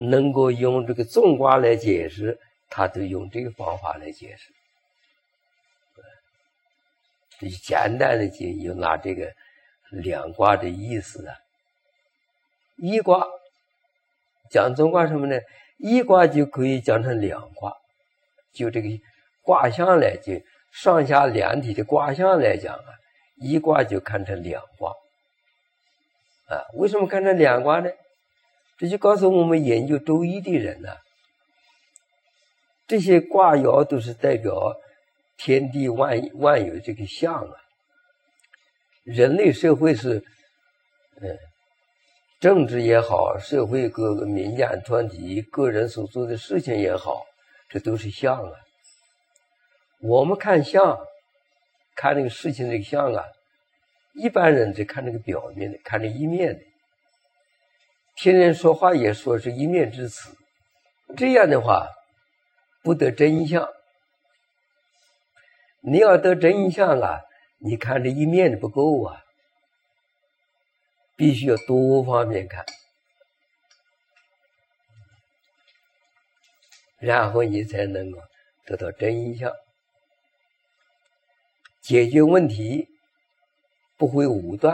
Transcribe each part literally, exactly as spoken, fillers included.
能够用这个纵卦来解释，他都用这个方法来解释。这简单的就就拿这个两卦的意思啊。一卦讲纵卦什么呢？一卦就可以讲成两卦，就这个卦象来，就上下两体的卦象来讲啊，一卦就看成两卦啊。为什么看成两卦呢？这就告诉我们研究周易的人呢、啊，这些卦爻都是代表天地万万有这个象啊。人类社会是，嗯，政治也好，社会各个民间团体、个人所做的事情也好，这都是象啊。我们看象，看这个事情这个象啊，一般人只看这个表面的，看这一面的。听人说话也说是一面之词，这样的话不得真相。你要得真相啊，你看这一面的不够啊，必须要多方面看，然后你才能够得到真相，解决问题不会武断，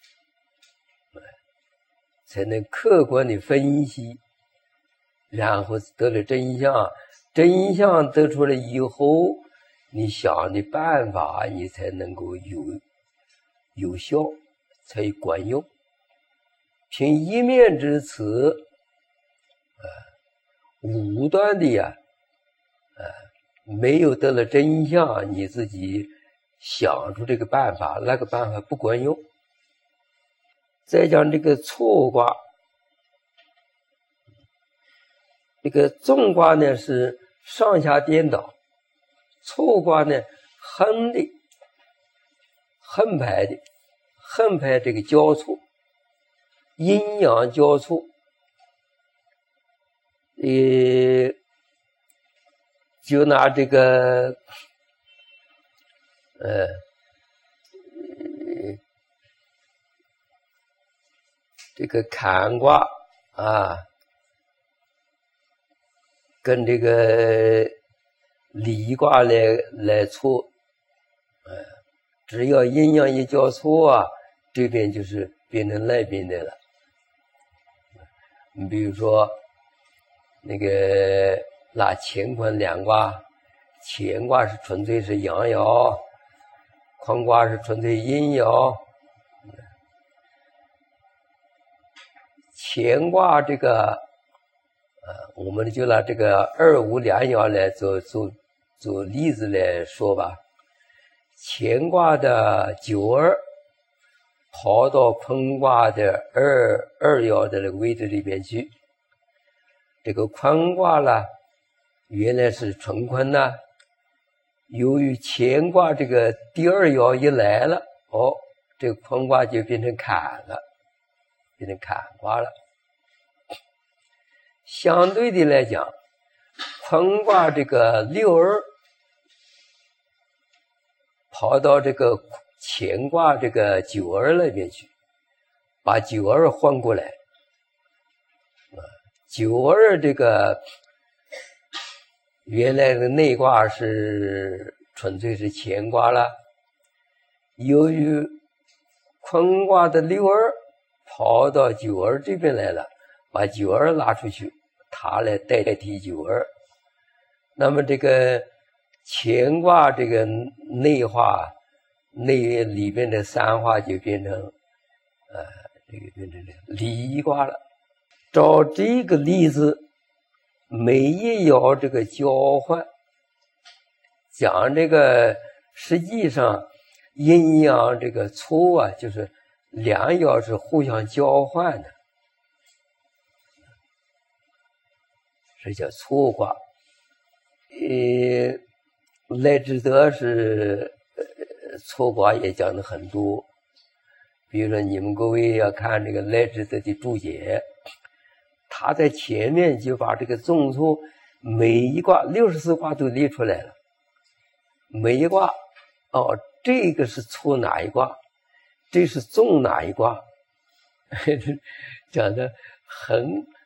才能客观的分析，然后得了真相。真相得出来以后，你想的办法你才能够有有效，才管用。凭一面之词，呃，武断的呀，呃，没有得了真相，你自己想出这个办法，那个办法不管用。再讲这个错卦，这个纵卦呢是上下颠倒，错卦呢横的，横排的，横排这个交错，阴阳交错，呃，就拿这个，呃。这个坎卦啊，跟这个离卦来来错，呃，只要阴阳一交错啊，这边就是变成那边的了。你比如说那个拿乾坤两卦，乾卦是纯粹是阳爻，坤卦是纯粹阴爻。乾卦这个，呃，我们就拿这个二五两爻来做做做例子来说吧。乾卦的九二跑到坤卦的二二爻的那个位置里边去，这个坤卦呢，原来是纯坤呢，由于乾卦这个第二爻一来了，哦，这个坤卦就变成坎了。变成坎卦了。相对的来讲，坤卦这个六二跑到这个乾卦这个九二那边去，把九二换过来。九二这个原来的内卦是纯粹是乾卦了，由于坤卦的六二跑到九二这边来了，把九二拉出去，它来代替九二。那么这个乾卦这个内化内里边的三化就变成呃这个变成离卦了。照这个例子，每一爻这个交换，讲这个实际上阴阳这个错啊，就是两爻是互相交换的，这叫错卦。呃，赖之德是呃错卦也讲的很多，比如说你们各位要看这个赖之德的注解，他在前面就把这个纵错每一卦六十四卦都列出来了，每一卦哦，这个是错哪一卦，这是纵哪一卦，讲的很